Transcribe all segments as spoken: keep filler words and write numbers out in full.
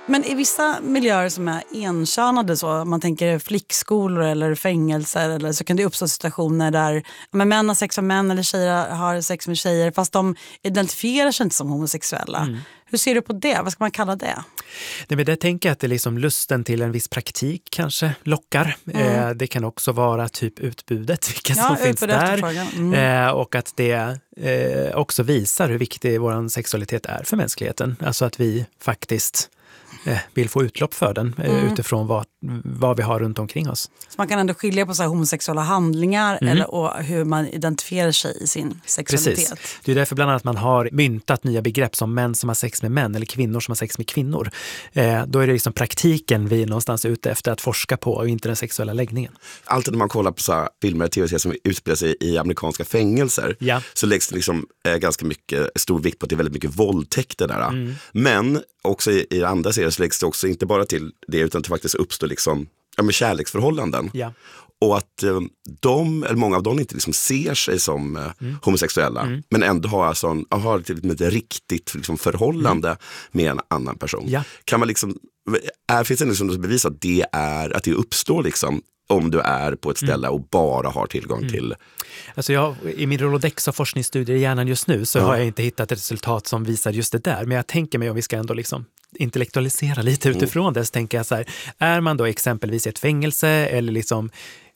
Men i vissa miljöer som är enkönade, så om man tänker flickskolor eller fängelser, eller så kan det uppstå situationer där men män har sex med män eller tjejer har sex med tjejer fast de identifierar sig inte som homosexuella. Mm. Hur ser du på det? Vad ska man kalla det? Nej, men det tänker jag att det är liksom lusten till en viss praktik kanske lockar. Mm. Eh, det kan också vara typ utbudet, vilka ja, som finns där. Mm. Eh, och att det eh, också visar hur viktig vår sexualitet är för mänskligheten. Alltså att vi faktiskt eh, vill få utlopp för den eh, mm. utifrån vad, vad vi har runt omkring oss. Så man kan ändå skilja på så här homosexuella handlingar mm. eller, och hur man identifierar sig i sin sexualitet. Precis. Det är därför bland annat man har myntat nya begrepp som män som har sex med män eller kvinnor som har sex med kvinnor. Eh, då är det liksom praktiken vi är någonstans ute efter att forska på och inte den sexuella läggningen. Alltid när man kollar på så här filmer och tv-serier som utspelar sig i amerikanska fängelser ja. så läggs det liksom eh, ganska mycket stor vikt på att det är väldigt mycket våldtäkter där. Mm. Men också i, i andra serier så läggs det också inte bara till det utan att det faktiskt uppstår liksom, ja, med kärleksförhållanden. Ja. Och att eh, de, eller många av dem inte liksom ser sig som eh, mm. homosexuella. Mm. Men ändå har, alltså en, har ett, ett riktigt liksom, förhållande mm. med en annan person. Ja. Kan man liksom, är, finns det liksom bevis att det, är, att det uppstår liksom om du är på ett ställe mm. och bara har tillgång mm. till... Alltså jag, i min Rolodex av forskningsstudier i hjärnan just nu så ja. har jag inte hittat ett resultat som visar just det där. Men jag tänker mig om vi ska ändå liksom intellektualisera lite utifrån mm. det, så tänker jag så här, är man då exempelvis i ett fängelse eller liksom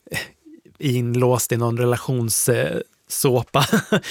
inlåst i någon relations... såpa,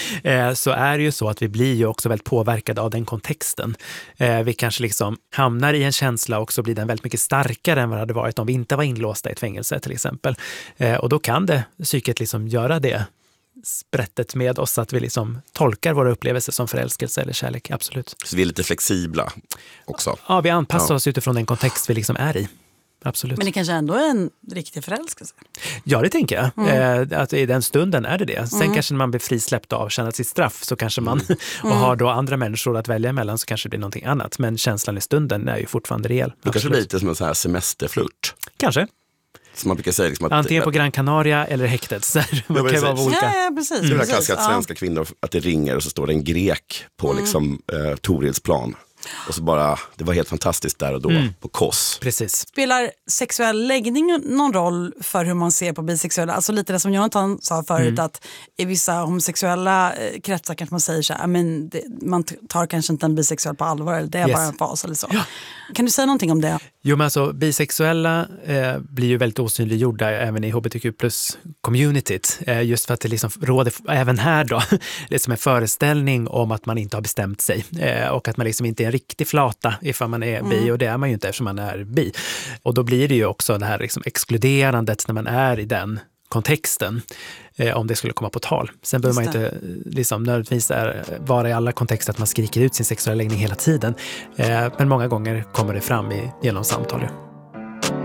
så är det ju så att vi blir ju också väldigt påverkade av den kontexten. Vi kanske liksom hamnar i en känsla och så blir den väldigt mycket starkare än vad det hade varit om vi inte var inlåsta i ett fängelse till exempel. Och då kan det psyket liksom göra det sprättet med oss att vi liksom tolkar våra upplevelser som förälskelse eller kärlek, absolut. Så vi är lite flexibla också. Ja, vi anpassar ja. oss utifrån den kontext vi liksom är i. Absolut. Men det kanske ändå är en riktig förälskelse. Ja, det tänker jag. Mm. Eh, att i den stunden är det det. Sen mm. kanske när man blir frisläppt av känna sitt straff så kanske man mm. och har då andra människor att välja mellan så kanske det blir någonting annat. Men känslan i stunden är ju fortfarande rejäl. Det kanske blir lite som en sån här semesterflört. Kanske. Som man brukar säga, liksom att, antingen på Gran Canaria eller häktet. Så man kan vara olika. Ja, ja, precis. Mm. Det är precis. klassiskt att svenska ja. kvinnor, att det ringer och så står det en grek på mm. liksom, eh, Torilsplan. Och så bara, det var helt fantastiskt där och då mm. på Kos. Precis. Spelar sexuell läggning någon roll för hur man ser på bisexuella? Alltså lite det som Jonathan sa förut, mm. att i vissa homosexuella kretsar kanske man säger så här, men det, man tar kanske inte en bisexuell på allvar, eller det är yes. bara en fas eller så. Ja. Kan du säga någonting om det? Jo, men alltså bisexuella eh, blir ju väldigt osynliggjorda även i H B T Q plus-communityt. Eh, just för att det liksom råder, även här då, det är som en föreställning om att man inte har bestämt sig. Eh, och att man liksom inte är en riktig flata ifall man är bi, mm. och det är man ju inte eftersom man är bi. Och då blir det ju också det här liksom exkluderandet när man är i den kontexten, eh, om det skulle komma på tal. Sen behöver man inte liksom, nödvändigtvis är, vara i alla kontexter att man skriker ut sin sexuella läggning hela tiden. Eh, men många gånger kommer det fram i, genom samtal.